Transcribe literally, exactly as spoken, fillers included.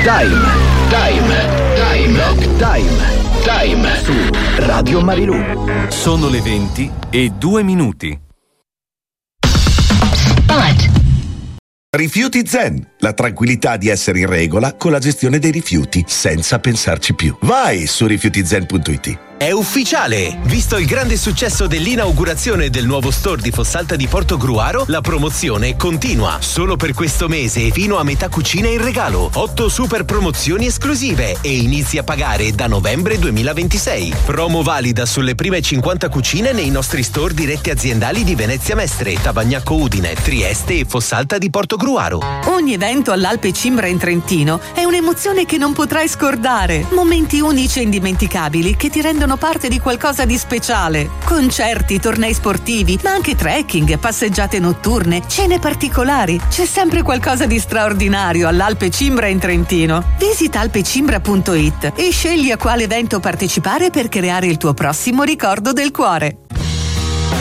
Time, time, time, Rock Time, time su Radio Marilù. Sono le venti e due minuti. Spot. Rifiuti Zen, la tranquillità di essere in regola con la gestione dei rifiuti senza pensarci più. Vai su rifiuti zen punto it. È ufficiale! Visto il grande successo dell'inaugurazione del nuovo store di Fossalta di Portogruaro, la promozione continua. Solo per questo mese e fino a metà cucina in regalo. otto super promozioni esclusive e inizi a pagare da novembre duemilaventisei. Promo valida sulle prime cinquanta cucine nei nostri store diretti aziendali di Venezia Mestre, Tavagnacco Udine, Trieste e Fossalta di Portogruaro. Ogni evento all'Alpe Cimbra in Trentino è un'emozione che non potrai scordare. Momenti unici e indimenticabili che ti rendono parte di qualcosa di speciale. Concerti, tornei sportivi, ma anche trekking, passeggiate notturne, cene particolari. C'è sempre qualcosa di straordinario all'Alpe Cimbra in Trentino. Visita alpecimbra punto it e scegli a quale evento partecipare per creare il tuo prossimo ricordo del cuore.